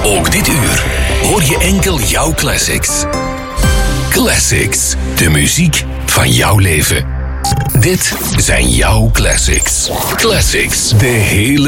Ook dit uur hoor je enkel jouw classics. Classics, de muziek van jouw leven. Dit zijn jouw classics. Classics, de hele